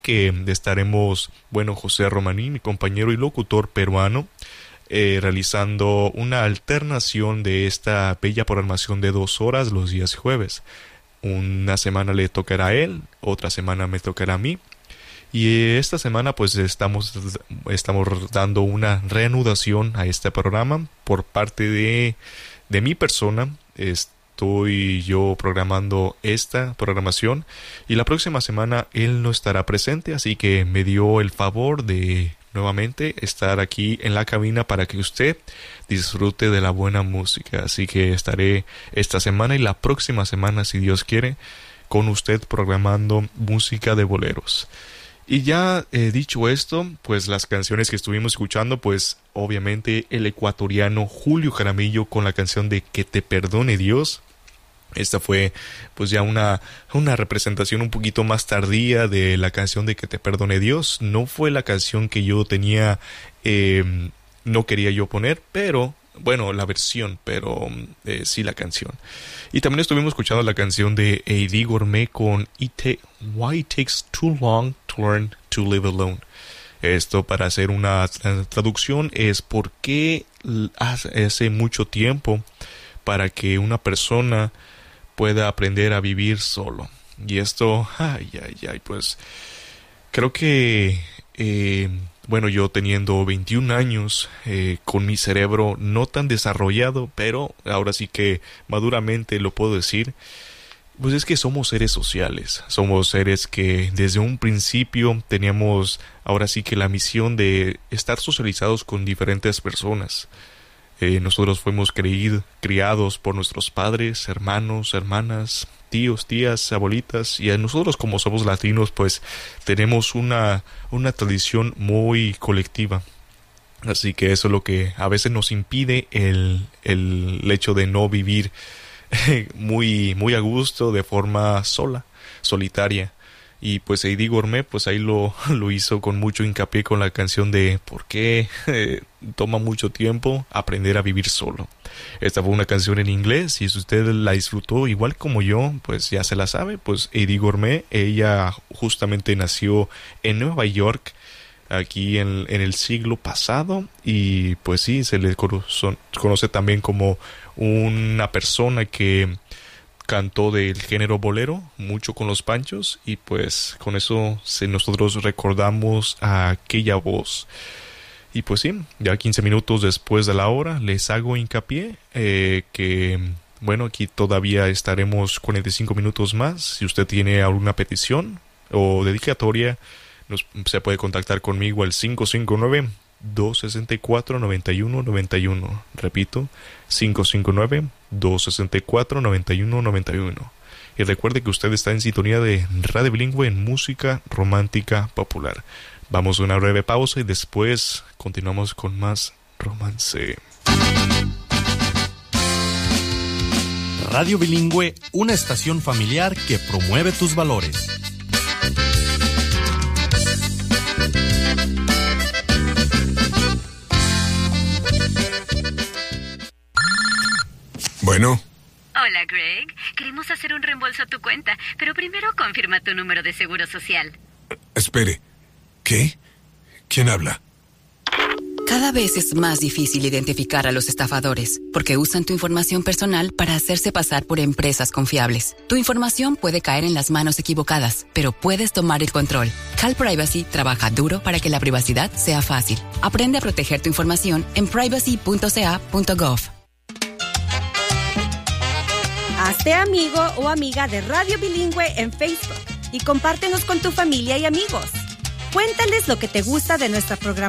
que estaremos, José Romaní, mi compañero y locutor peruano, realizando una alternación de esta bella programación de 2 horas los días jueves. Una semana le tocará a él, otra semana me tocará a mí. Y esta semana pues estamos dando una reanudación a este programa por parte de mi persona. Estoy yo programando esta programación y la próxima semana él no estará presente, así que me dio el favor de nuevamente estar aquí en la cabina para que usted disfrute de la buena música. Así que estaré esta semana y la próxima semana, si Dios quiere, con usted programando música de boleros. Y ya dicho esto, pues las canciones que estuvimos escuchando, pues obviamente el ecuatoriano Julio Jaramillo con la canción de Que te perdone Dios. Esta fue pues ya una representación un poquito más tardía de la canción de Que te perdone Dios. No fue la canción que yo tenía, no quería yo poner, pero la versión, pero sí la canción. Y también estuvimos escuchando la canción de Eddie Gourmet con Why It Takes Too Long to Learn to Live Alone. Esto, para hacer una traducción, es ¿por qué hace mucho tiempo para que una persona pueda aprender a vivir solo? Y esto, pues creo que yo teniendo 21 años, con mi cerebro no tan desarrollado, pero ahora sí que maduramente lo puedo decir, pues es que somos seres sociales, somos seres que desde un principio teníamos ahora sí que la misión de estar socializados con diferentes personas. Nosotros fuimos criados por nuestros padres, hermanos, hermanas, tíos, tías, abuelitas, y a nosotros, como somos latinos, pues tenemos una tradición muy colectiva. Así que eso es lo que a veces nos impide el hecho de no vivir muy, muy a gusto, de forma solitaria. Y pues Eddie Gourmet, pues ahí lo hizo con mucho hincapié con la canción de ¿por qué toma mucho tiempo aprender a vivir solo? Esta fue una canción en inglés y si usted la disfrutó igual como yo, pues ya se la sabe. Pues Eddie Gourmet, ella justamente nació en Nueva York, aquí en el siglo pasado, y pues sí, se le conoce también como una persona que cantó del género bolero mucho con los Panchos, y pues con eso nosotros recordamos a aquella voz. Y pues sí, ya 15 minutos después de la hora les hago hincapié que aquí todavía estaremos 45 minutos más. Si usted tiene alguna petición o dedicatoria, se puede contactar conmigo al 559-264-9191. Repito, 559-264-9191. Y recuerde que usted está en sintonía de Radio Bilingüe en música romántica popular. Vamos a una breve pausa y después continuamos con más romance. Radio Bilingüe, una estación familiar que promueve tus valores. Bueno. Hola, Greg. Queremos hacer un reembolso a tu cuenta, pero primero confirma tu número de seguro social. Espere. ¿Qué? ¿Quién habla? Cada vez es más difícil identificar a los estafadores, porque usan tu información personal para hacerse pasar por empresas confiables. Tu información puede caer en las manos equivocadas, pero puedes tomar el control. Cal Privacy trabaja duro para que la privacidad sea fácil. Aprende a proteger tu información en privacy.ca.gov. Hazte amigo o amiga de Radio Bilingüe en Facebook y compártenos con tu familia y amigos. Cuéntales lo que te gusta de nuestra programación